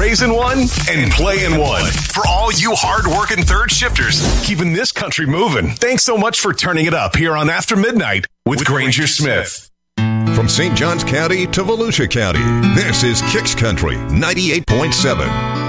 raising one and playing one. For all you hard-working third shifters, keeping this country moving. Thanks so much for turning it up here on After Midnight with Granger Smith. From St. Johns County to Volusia County, this is Kicks Country 98.7.